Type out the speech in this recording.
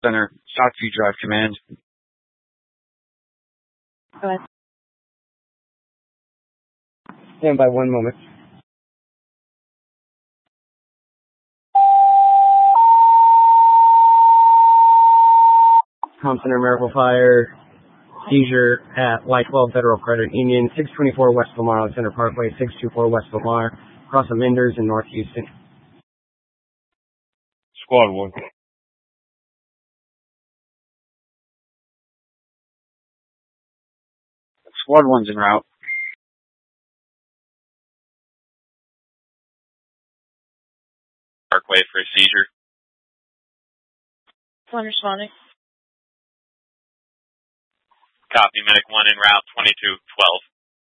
Center, Southview Drive Command. Go ahead. Stand by 1 moment. Com Center, Miracle Fire, seizure at Y12 Federal Credit Union, 624 West Lamar Alexander Parkway, 624 West Lamar, across the Minders in North Houston. Squad 1. Squad 1's en route. Parkway for a seizure. One responding. Copy, medic 1 en route, 2212.